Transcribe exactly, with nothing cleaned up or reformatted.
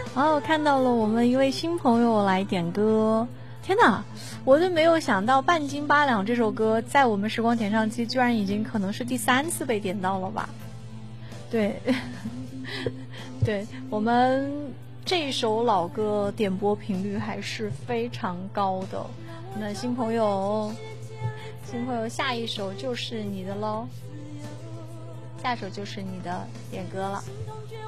哦，看到了，我们一位新朋友来点歌。天哪，我都没有想到《半斤八两》这首歌在我们时光点唱机居然已经可能是第三次被点到了吧？对，对，我们这首老歌点播频率还是非常高的。那新朋友，新朋友，下一首就是你的喽，下一首就是你的点歌了。